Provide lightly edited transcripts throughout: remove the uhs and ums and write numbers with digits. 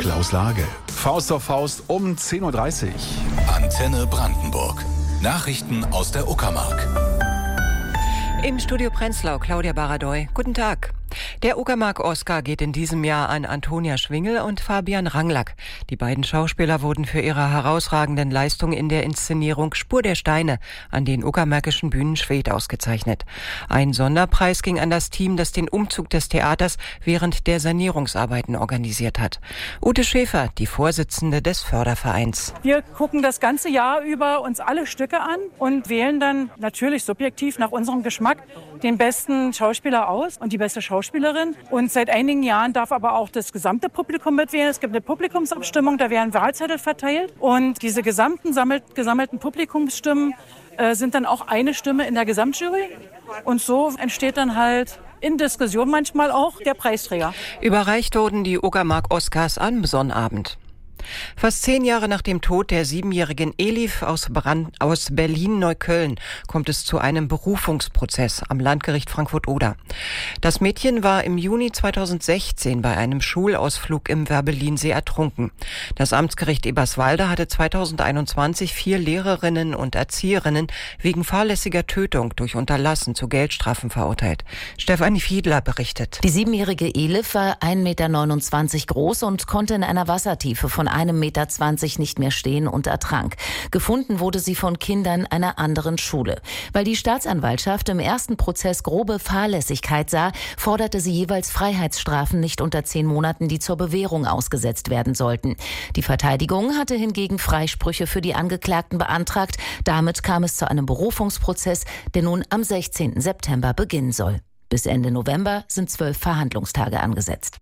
Klaus Lage. Faust auf Faust um 10.30 Uhr. Antenne Brandenburg. Nachrichten aus der Uckermark. Im Studio Prenzlau, Claudia Baradoy. Guten Tag. Der Uckermark-Oscar geht in diesem Jahr an Antonia Schwingel und Fabian Ranglack. Die beiden Schauspieler wurden für ihre herausragenden Leistungen in der Inszenierung Spur der Steine an den uckermärkischen Bühnen Schwedt ausgezeichnet. Ein Sonderpreis ging an das Team, das den Umzug des Theaters während der Sanierungsarbeiten organisiert hat. Ute Schäfer, die Vorsitzende des Fördervereins. Wir gucken das ganze Jahr über uns alle Stücke an und wählen dann natürlich subjektiv nach unserem Geschmack den besten Schauspieler aus und die beste Schauspielerin. Und seit einigen Jahren darf aber auch das gesamte Publikum mitwählen. Es gibt eine Publikumsabstimmung, da werden Wahlzettel verteilt. Und diese gesammelten Publikumsstimmen sind dann auch eine Stimme in der Gesamtjury. Und so entsteht dann halt in Diskussion manchmal auch der Preisträger. Überreicht wurden die Uckermark-Oscars am Sonnabend. Fast 10 Jahre nach dem Tod der 7-jährigen Elif aus Berlin-Neukölln kommt es zu einem Berufungsprozess am Landgericht Frankfurt-Oder. Das Mädchen war im Juni 2016 bei einem Schulausflug im Werbellinsee ertrunken. Das Amtsgericht Eberswalde hatte 2021 4 Lehrerinnen und Erzieherinnen wegen fahrlässiger Tötung durch Unterlassen zu Geldstrafen verurteilt. Stefanie Fiedler berichtet. Die 7-jährige Elif war 1,29 Meter groß und konnte in einer Wassertiefe von 1,20 Meter nicht mehr stehen und ertrank. Gefunden wurde sie von Kindern einer anderen Schule. Weil die Staatsanwaltschaft im ersten Prozess grobe Fahrlässigkeit sah, forderte sie jeweils Freiheitsstrafen nicht unter 10 Monaten, die zur Bewährung ausgesetzt werden sollten. Die Verteidigung hatte hingegen Freisprüche für die Angeklagten beantragt. Damit kam es zu einem Berufungsprozess, der nun am 16. September beginnen soll. Bis Ende November sind 12 Verhandlungstage angesetzt.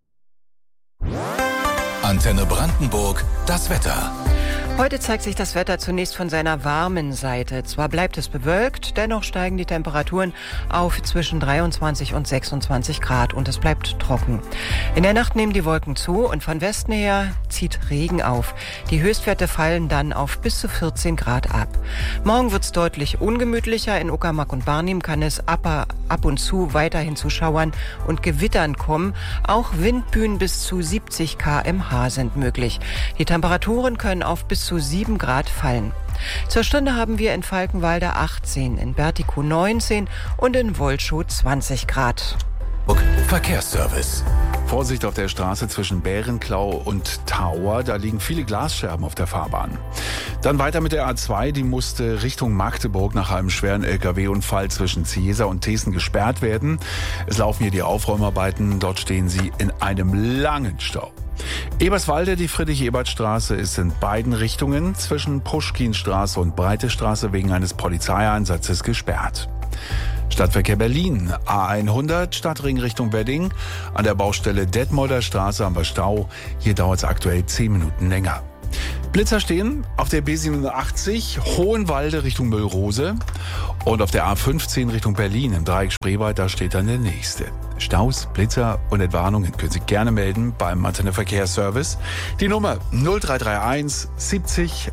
Antenne Brandenburg, das Wetter. Heute zeigt sich das Wetter zunächst von seiner warmen Seite. Zwar bleibt es bewölkt, dennoch steigen die Temperaturen auf zwischen 23 und 26 Grad und es bleibt trocken. In der Nacht nehmen die Wolken zu und von Westen her zieht Regen auf. Die Höchstwerte fallen dann auf bis zu 14 Grad ab. Morgen wird es deutlich ungemütlicher. In Uckermark und Barnim kann es ab und zu weiterhin zu Schauern und Gewittern kommen. Auch Windböen bis zu 70 km/h sind möglich. Die Temperaturen können auf bis zu 7 Grad fallen. Zur Stunde haben wir in Falkenwalde 18, in Bertikow 19 und in Wolschow 20 Grad. Verkehrsservice. Vorsicht auf der Straße zwischen Bärenklau und Tauer. Da liegen viele Glasscherben auf der Fahrbahn. Dann weiter mit der A2. Die musste Richtung Magdeburg nach einem schweren LKW-Unfall zwischen Ziesa und Thesen gesperrt werden. Es laufen hier die Aufräumarbeiten. Dort stehen sie in einem langen Stau. Eberswalde, die Friedrich-Ebert-Straße ist in beiden Richtungen zwischen Puschkinstraße und Breite Straße wegen eines Polizeieinsatzes gesperrt. Stadtverkehr Berlin, A100, Stadtring Richtung Wedding. An der Baustelle Detmolder Straße haben wir Stau. Hier dauert es aktuell 10 Minuten länger. Blitzer stehen auf der B87 Hohenwalde Richtung Müllrose und auf der A15 Richtung Berlin im Dreieck Spreewald, da steht dann der nächste. Staus, Blitzer und Entwarnungen können Sie gerne melden beim Antenne Verkehrsservice. Die Nummer 0331 70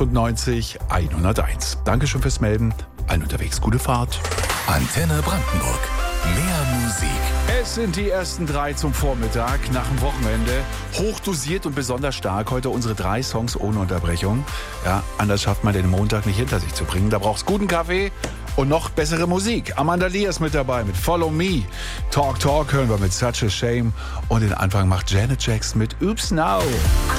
98 101. Dankeschön fürs Melden. Allen unterwegs gute Fahrt. Antenne Brandenburg. Mehr Musik. Es sind die ersten 3 zum Vormittag nach dem Wochenende. Hochdosiert und besonders stark. Heute unsere 3 Songs ohne Unterbrechung. Ja, anders schafft man den Montag nicht hinter sich zu bringen. Da braucht's guten Kaffee und noch bessere Musik. Amanda Lee ist mit dabei mit Follow Me. Talk Talk hören wir mit Such a Shame. Und den Anfang macht Janet Jackson mit Oops Now.